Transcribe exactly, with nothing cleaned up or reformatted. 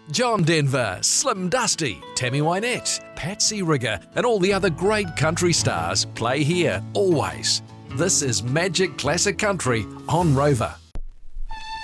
John Denver, Slim Dusty, Tammy Wynette, Patsy Rigger, and all the other great country stars play here, always. This is Magic Classic Country on Rover.